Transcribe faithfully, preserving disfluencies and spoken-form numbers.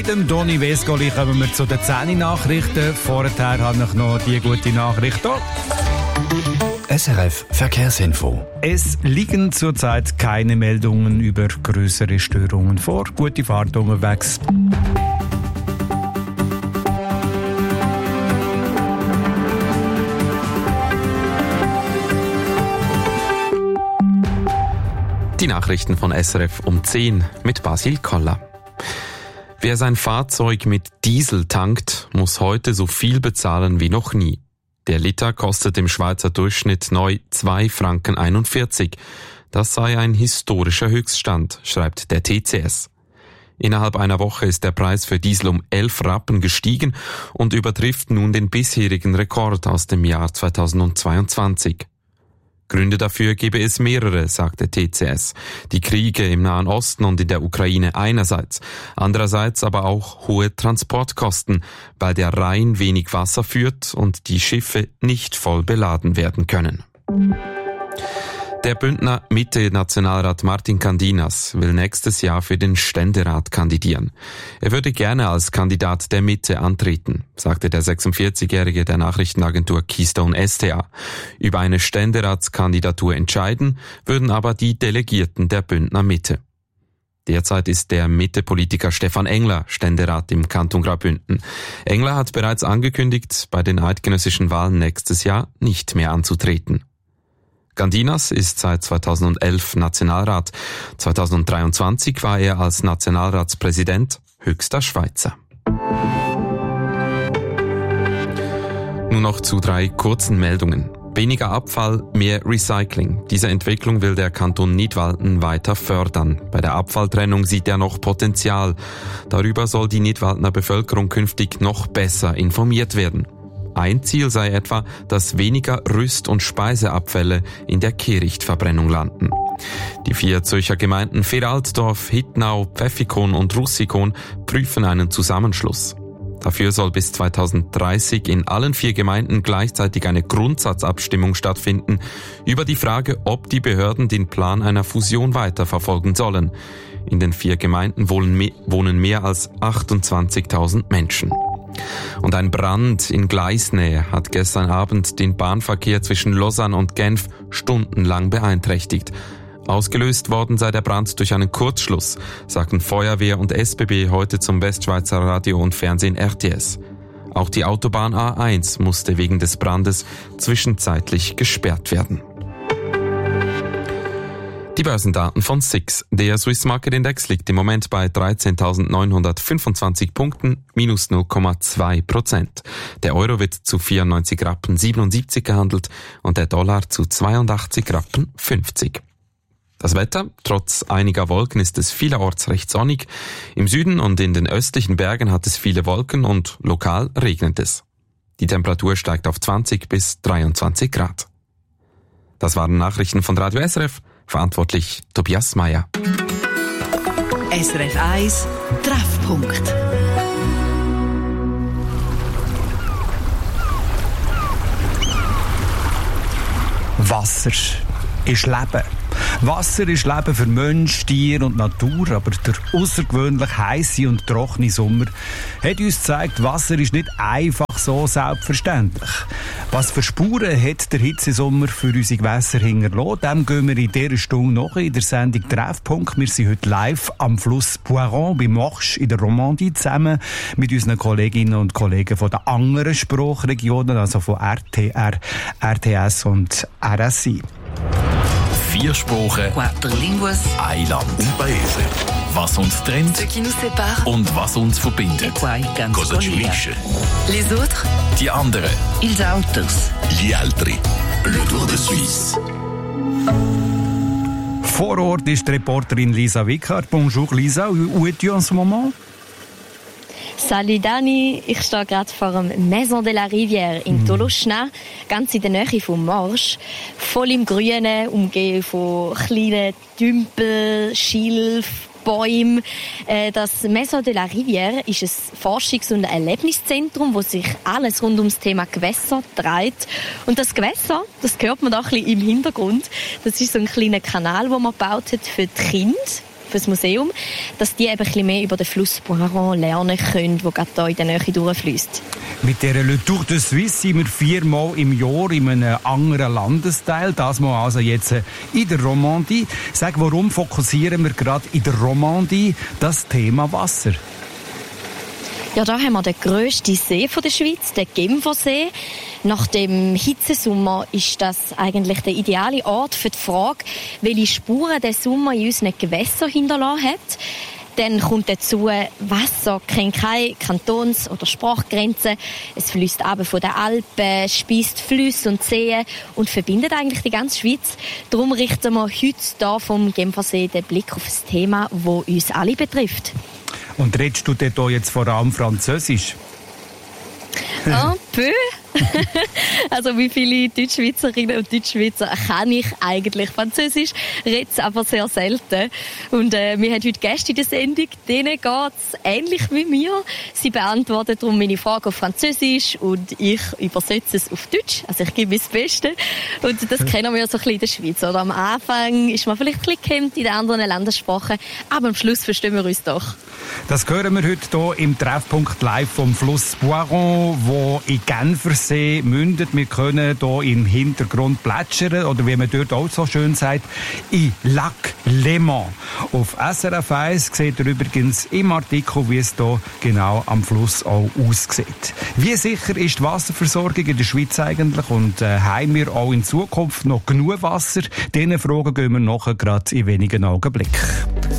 Mit dem Doni Vescoli kommen wir zu den zehn Nachrichten. Vorher habe ich noch die gute Nachricht hier. S R F Verkehrsinfo. Es liegen zurzeit keine Meldungen über größere Störungen vor. Gute Fahrt unterwegs. Die Nachrichten von S R F um zehn mit Basil Koller. Wer sein Fahrzeug mit Diesel tankt, muss heute so viel bezahlen wie noch nie. Der Liter kostet im Schweizer Durchschnitt neu zwei Franken einundvierzig. Das sei ein historischer Höchststand, schreibt der T C S. Innerhalb einer Woche ist der Preis für Diesel um elf Rappen gestiegen und übertrifft nun den bisherigen Rekord aus dem Jahr zweitausendzweiundzwanzig. Gründe dafür gebe es mehrere, sagte T C S. Die Kriege im Nahen Osten und in der Ukraine einerseits, andererseits aber auch hohe Transportkosten, weil der Rhein wenig Wasser führt und die Schiffe nicht voll beladen werden können. Der Bündner Mitte-Nationalrat Martin Candinas will nächstes Jahr für den Ständerat kandidieren. Er würde gerne als Kandidat der Mitte antreten, sagte der sechsundvierzigjährige der Nachrichtenagentur Keystone S T A. Über eine Ständeratskandidatur entscheiden würden aber die Delegierten der Bündner Mitte. Derzeit ist der Mitte-Politiker Stefan Engler Ständerat im Kanton Graubünden. Engler hat bereits angekündigt, bei den eidgenössischen Wahlen nächstes Jahr nicht mehr anzutreten. Candinas ist seit zweitausendelf Nationalrat. zweitausenddreiundzwanzig war er als Nationalratspräsident höchster Schweizer. Nun noch zu drei kurzen Meldungen. Weniger Abfall, mehr Recycling. Diese Entwicklung will der Kanton Nidwalden weiter fördern. Bei der Abfalltrennung sieht er noch Potenzial. Darüber soll die Nidwaldener Bevölkerung künftig noch besser informiert werden. Ein Ziel sei etwa, dass weniger Rüst- und Speiseabfälle in der Kehrichtverbrennung landen. Die vier Zürcher Gemeinden Feraltdorf, Hittnau, Pfäffikon und Russikon prüfen einen Zusammenschluss. Dafür soll bis zweitausenddreißig in allen vier Gemeinden gleichzeitig eine Grundsatzabstimmung stattfinden über die Frage, ob die Behörden den Plan einer Fusion weiterverfolgen sollen. In den vier Gemeinden wohnen mehr als achtundzwanzigtausend Menschen. Und ein Brand in Gleisnähe hat gestern Abend den Bahnverkehr zwischen Lausanne und Genf stundenlang beeinträchtigt. Ausgelöst worden sei der Brand durch einen Kurzschluss, sagten Feuerwehr und S B B heute zum Westschweizer Radio und Fernsehen R T S. Auch die Autobahn A eins musste wegen des Brandes zwischenzeitlich gesperrt werden. Die Börsendaten von S I X. Der Swiss Market Index liegt im Moment bei dreizehntausendneunhundertfünfundzwanzig Punkten, minus null Komma zwei Prozent. Der Euro wird zu vierundneunzig Rappen siebenundsiebzig gehandelt und der Dollar zu zweiundachtzig Rappen fünfzig. Das Wetter, trotz einiger Wolken ist es vielerorts recht sonnig. Im Süden und in den östlichen Bergen hat es viele Wolken und lokal regnet es. Die Temperatur steigt auf zwanzig bis dreiundzwanzig Grad. Das waren Nachrichten von Radio S R F. Verantwortlich Tobias Meyer. S R F eins Treffpunkt. Wasser ist Leben. Wasser ist Leben für Mensch, Tier und Natur, aber der außergewöhnlich heisse und trockene Sommer hat uns gezeigt, Wasser ist nicht einfach so selbstverständlich. Was für Spuren hat der Hitzesommer für unsere Gewässer hinterlassen? Dem gehen wir in dieser Stunde noch in der Sendung Treffpunkt. Wir sind heute live am Fluss Poiron bei Morges in der Romandie zusammen mit unseren Kolleginnen und Kollegen von den anderen Sprachregionen, also von R T R, R T S und R S I. Vier Sprachen, Quattro linguas, ein Land und Paese. Was uns trennt ce qui nous sépare, und was uns verbindet. qua Cosa ci unisce. Les autres, Die anderen. ils autres. Gli altri. Le Tour de Suisse. Vor Ort ist die Reporterin Lisa Wickhardt. Bonjour Lisa, où es-tu en ce moment? Salut Dani, ich stehe gerade vor dem Maison de la Rivière in Toloschna, ganz in der Nähe vom Marsch. Voll im Grünen, umgeben von kleinen Tümpeln, Schilf, Bäumen. Das Maison de la Rivière ist ein Forschungs- und Erlebniszentrum, wo sich alles rund ums Thema Gewässer dreht. Und das Gewässer, das hört man da ein bisschen im Hintergrund, das ist so ein kleiner Kanal, den man gebaut hat für die Kinder. fürs Museum, dass die eben ein bisschen mehr über den Fluss Boiron lernen können, der gerade hier in der Nähe durchfließt. Mit der Le Tour de Suisse sind wir viermal im Jahr in einem anderen Landesteil. Das mal also jetzt in der Romandie. Sag, warum fokussieren wir gerade in der Romandie das Thema Wasser? Ja, da haben wir den grössten See der Schweiz, den Genfersee. Nach dem Hitzesommer ist das eigentlich der ideale Ort für die Frage, welche Spuren der Sommer in unseren Gewässern hinterlassen hat. Dann kommt dazu, Wasser kennt keine Kantons- oder Sprachgrenzen. Es fließt ab von den Alpen, speist Flüsse und Seen und verbindet eigentlich die ganze Schweiz. Darum richten wir heute hier vom Genfersee den Blick auf das Thema, das uns alle betrifft. Und redest du dort jetzt vor allem Französisch? Un peu. Also wie viele Deutschschweizerinnen und Deutschschweizer kann ich eigentlich Französisch, rede es aber sehr selten. Und äh, wir haben heute Gäste in der Sendung, denen geht es ähnlich wie mir. Sie beantworten darum meine Frage auf Französisch und ich übersetze es auf Deutsch. Also ich gebe mein Bestes. Und das kennen wir so ein bisschen in der Schweiz. Oder am Anfang ist man vielleicht ein bisschen gehemmt in den anderen Landessprachen, aber am Schluss verstehen wir uns doch. Das hören wir heute hier im Treffpunkt live vom Fluss Boiron, wo in Genfersee mündet. Wir können hier im Hintergrund plätschern, oder wie man dort auch so schön sagt, in Lac Léman. Auf S R F eins seht ihr übrigens im Artikel, wie es hier genau am Fluss auch aussieht. Wie sicher ist die Wasserversorgung in der Schweiz eigentlich und äh, haben wir auch in Zukunft noch genug Wasser? Diesen Fragen gehen wir nachher gerade in wenigen Augenblicken.